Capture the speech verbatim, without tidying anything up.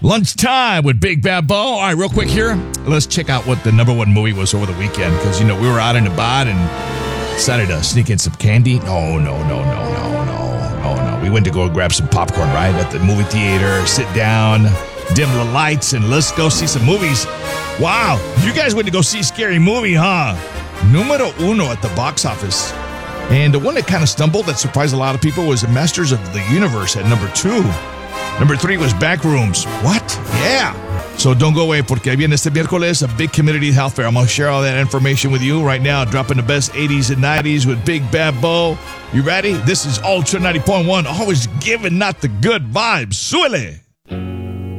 Lunchtime with Big Bad Bo. All right, real quick here. Let's check out what the number one movie was over the weekend. Because, you know, we were out and about and decided to sneak in some candy. No, no, no, no, no, no, no, no. We went to go grab some popcorn, right? At the movie theater, sit down, dim the lights, and let's go see some movies. Wow, you guys went to go see a scary movie, huh? Numero uno at the box office. And the one that kind of stumbled, that surprised a lot of people, was Masters of the Universe at number two. Number three was Backrooms. What? Yeah. So don't go away, porque viene este miércoles a big community health fair. I'm going to share all that information with you right now, dropping the best eighties and nineties with Big Bad Bo. You ready? This is Ultra ninety point one, always giving not the good vibes. Súbele.